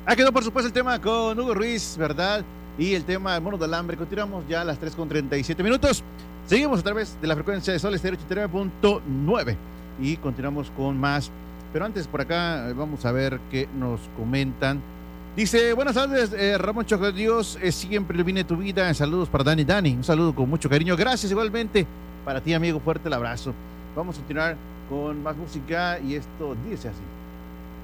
Ha quedado por supuesto el tema con Hugo Ruiz, ¿verdad? Y el tema Monos del Hambre. Continuamos ya a las 3:37 minutos. Seguimos a través de la frecuencia de Sol Estéreo 89.9 y continuamos con más. Pero antes por acá vamos a ver qué nos comentan. Dice, buenas tardes, Ramón Choco Dios, siempre ilumine tu vida. Saludos para Dani. Un saludo con mucho cariño. Gracias igualmente para ti, amigo. Fuerte el abrazo. Vamos a continuar con más música y esto dice así.